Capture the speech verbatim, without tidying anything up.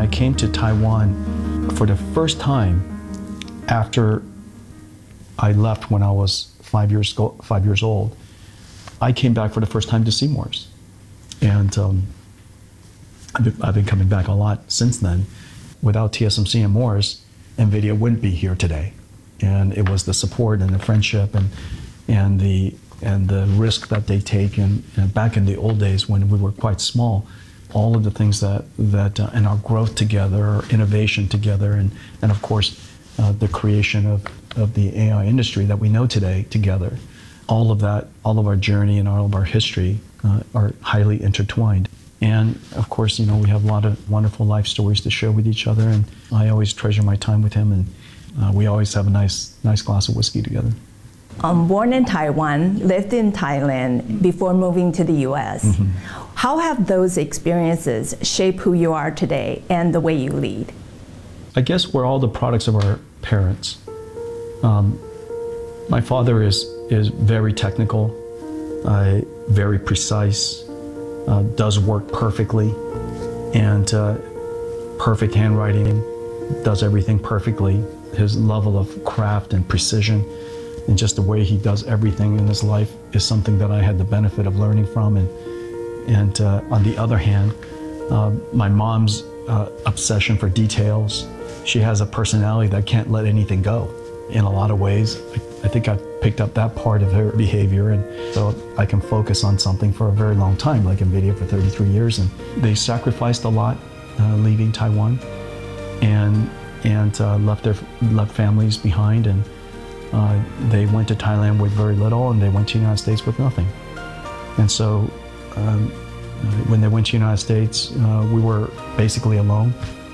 I came to Taiwan for the first time after I left when I was five years go, five years old. I came back for the first time to see Morris, and um, I've, been, I've been coming back a lot since then. Without T S M C and Morris, NVIDIA wouldn't be here today, and it was the support and the friendship and and the and the risk that they take. And, and back in the old days when we were quite small, all of the things that that uh, and our growth together, our innovation together, and and of course uh, the creation of of the A I industry that we know today together. All of that, all of our journey and all of our history uh, are highly intertwined. And of course, you know, we have a lot of wonderful life stories to share with each other, and I always treasure my time with him, and uh, we always have a nice, nice glass of whiskey together. Um, born in Taiwan, lived in Thailand before moving to the U S. Mm-hmm. How have those experiences shaped who you are today and the way you lead? I guess we're all the products of our parents. Um, my father is is very technical, uh, very precise, uh, does work perfectly, and uh, perfect handwriting, does everything perfectly. His level of craft and precision and just the way he does everything in his life is something that I had the benefit of learning from. And, and uh, on the other hand, uh, my mom's uh, obsession for details. She has a personality that can't let anything go. In a lot of ways, I, I think I picked up that part of her behavior, and so I can focus on something for a very long time, like NVIDIA for thirty-three years. And they sacrificed a lot uh, leaving Taiwan, and and uh, left their left families behind, and uh, they went to Thailand with very little, and they went to the United States with nothing. And so um, when they went to the United States, uh, we were basically alone.